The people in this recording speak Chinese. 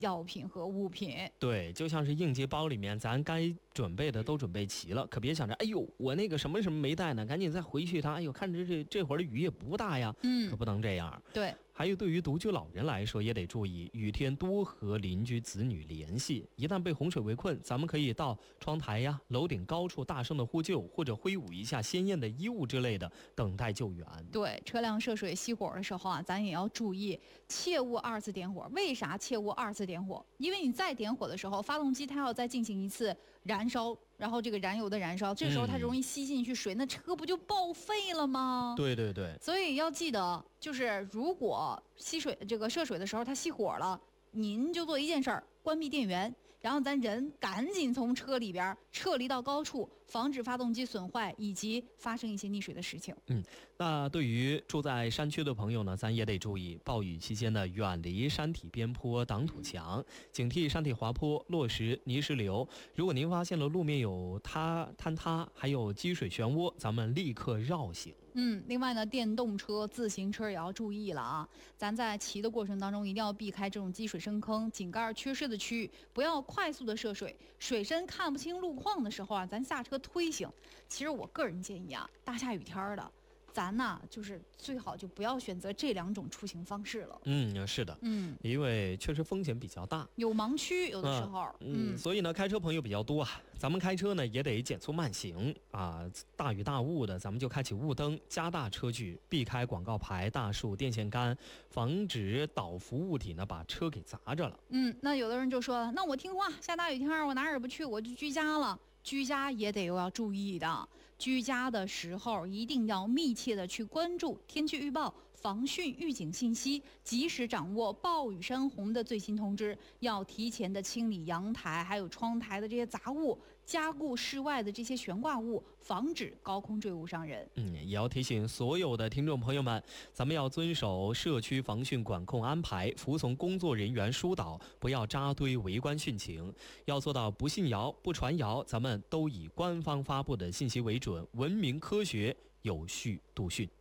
药品和物品。 对，就像是应急包里面咱该准备的都准备齐了，可别想着哎呦我那个什么什么没带呢，赶紧再回去一趟，哎呦看着这会儿的雨也不大呀，可不能这样。 对。 还有对于独居老人来说也得注意，雨天多和邻居子女联系，一旦被洪水围困，咱们可以到窗台呀、楼顶高处大声的呼救，或者挥舞一下鲜艳的衣物之类的，等待救援。 对，车辆涉水熄火的时候啊，咱也要注意，切勿二次点火。为啥切勿二次点火？因为你再点火的时候，发动机它要再进行一次燃烧，然后这个燃油的燃烧，这时候它容易吸进去水，那车不就报废了吗？ 对对对， 所以要记得，就是如果涉水的时候它熄火了，您就做一件事儿，关闭电源，然后咱人赶紧从车里边撤离到高处，防止发动机损坏以及发生一些溺水的事情。 那对于住在山区的朋友呢，咱也得注意，暴雨期间呢，远离山体边坡、挡土墙，警惕山体滑坡、落石、泥石流。如果您发现了路面有坍塌，还有积水漩涡，咱们立刻绕行。 另外呢，电动车、自行车也要注意了啊！咱在骑的过程当中，一定要避开这种积水深坑、井盖缺失的区域，不要快速的涉水。水深看不清路况的时候啊，咱下车推行。其实我个人建议啊，大下雨天的，咱呢就是最好就不要选择这两种出行方式了。 是的，因为确实风险比较大， 有盲区，有的时候。 所以呢，开车朋友比较多啊，咱们开车呢也得减速慢行啊。大雨大雾的，咱们就开启雾灯，加大车距，避开广告牌、大树、电线杆，防止倒伏物体呢把车给砸着了。 那有的人就说了，那我听话，下大雨天我哪儿也不去，我就居家了。居家也得要注意的，居家的时候一定要密切的去关注天气预报、防汛预警信息，及时掌握暴雨山洪的最新通知，要提前的清理阳台还有窗台的这些杂物，加固室外的这些悬挂物，防止高空坠物伤人。 也要提醒所有的听众朋友们，咱们要遵守社区防汛管控安排，服从工作人员疏导，不要扎堆围观汛情，要做到不信谣、不传谣，咱们都以官方发布的信息为准，文明科学，有序度汛。